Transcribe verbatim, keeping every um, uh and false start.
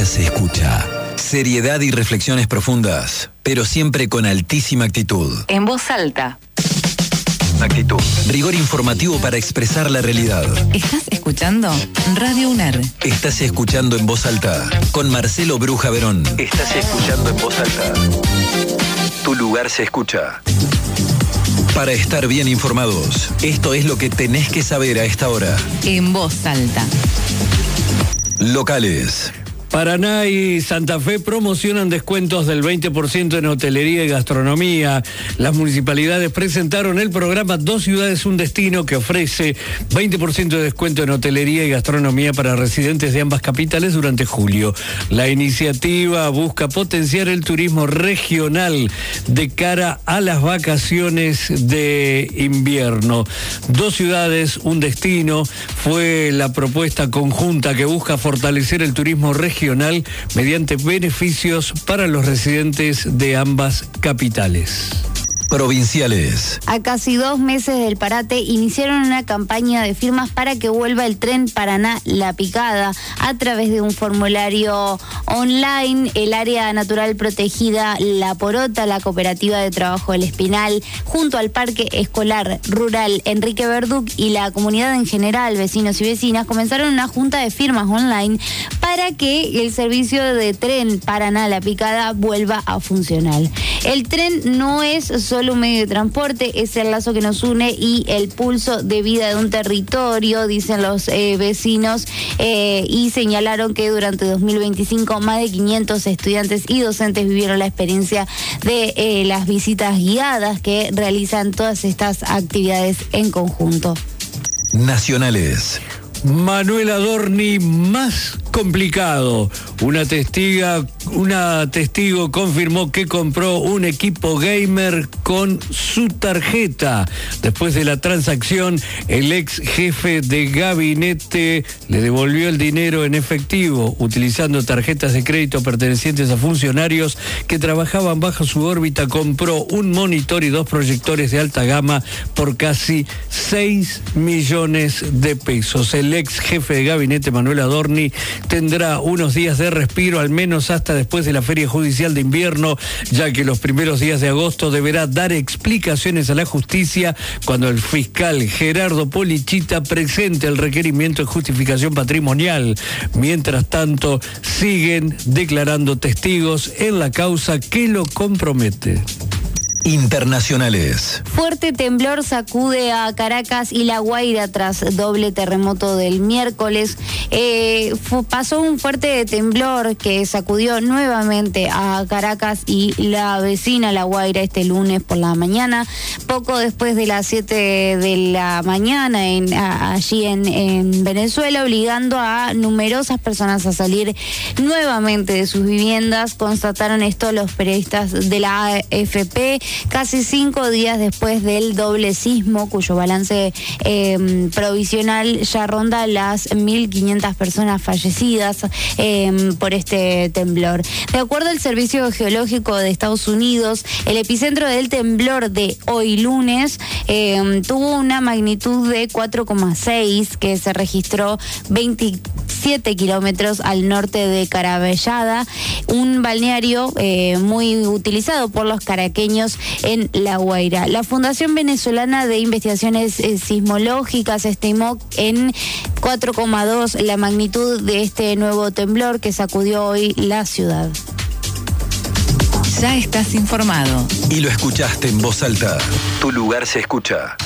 lugar se escucha. Seriedad y reflexiones profundas, pero siempre con altísima actitud. En voz alta. Actitud. Rigor informativo para expresar la realidad. ¿Estás escuchando? Radio UNER. Estás escuchando En Voz Alta con Marcelo Bruja Verón. Estás escuchando En Voz Alta. Tu lugar se escucha. Para estar bien informados, esto es lo que tenés que saber a esta hora. En Voz Alta. Locales. Paraná y Santa Fe promocionan descuentos del veinte por ciento en hotelería y gastronomía. Las municipalidades presentaron el programa Dos Ciudades, un Destino, que ofrece veinte por ciento de descuento en hotelería y gastronomía para residentes de ambas capitales durante julio. La iniciativa busca potenciar el turismo regional de cara a las vacaciones de invierno. Dos Ciudades, un Destino fue la propuesta conjunta que busca fortalecer el turismo regional mediante beneficios para los residentes de ambas capitales. Provinciales. A casi dos meses del parate iniciaron una campaña de firmas para que vuelva el tren Paraná-La Picada a través de un formulario online. El área natural protegida La Porota, la cooperativa de trabajo El Espinal, junto al Parque Escolar Rural Enrique Verduc y la comunidad en general, vecinos y vecinas, comenzaron una junta de firmas online para que el servicio de tren Paraná-La Picada vuelva a funcionar. El tren no es solo un medio de transporte, es el lazo que nos une y el pulso de vida de un territorio, dicen los eh, vecinos, eh, y señalaron que durante dos mil veinticinco más de quinientos estudiantes y docentes vivieron la experiencia de eh, las visitas guiadas que realizan todas estas actividades en conjunto. Nacionales. Manuel Adorni más complicado. Una testiga, una testigo confirmó que compró un equipo gamer con su tarjeta. Después de la transacción, el ex jefe de gabinete le devolvió el dinero en efectivo, utilizando tarjetas de crédito pertenecientes a funcionarios que trabajaban bajo su órbita. Compró un monitor y dos proyectores de alta gama por casi seis millones de pesos. El ex jefe de gabinete, Manuel Adorni, tendrá unos días de respiro, al menos hasta después de la Feria Judicial de Invierno, ya que los primeros días de agosto deberá dar explicaciones a la justicia cuando el fiscal Gerardo Polichita presente el requerimiento de justificación patrimonial. Mientras tanto, siguen declarando testigos en la causa que lo compromete. Internacionales. Fuerte temblor sacude a Caracas y La Guaira tras doble terremoto del miércoles. Eh, fue, pasó un fuerte temblor que sacudió nuevamente a Caracas y la vecina La Guaira este lunes por la mañana, poco después de las siete de la mañana en, a, allí en, en Venezuela, obligando a numerosas personas a salir nuevamente de sus viviendas. Constataron esto los periodistas de la A F P. Casi cinco días después del doble sismo, cuyo balance eh, provisional ya ronda las mil quinientas personas fallecidas eh, por este temblor. De acuerdo al Servicio Geológico de Estados Unidos, el epicentro del temblor de hoy lunes eh, tuvo una magnitud de cuatro coma seis que se registró veintisiete kilómetros al norte de Carabellada, un balneario eh, muy utilizado por los caraqueños en La Guaira. La Fundación Venezolana de Investigaciones eh, Sismológicas estimó en cuatro coma dos la magnitud de este nuevo temblor que sacudió hoy la ciudad. Ya estás informado. Y lo escuchaste en Voz Alta. Tu lugar se escucha.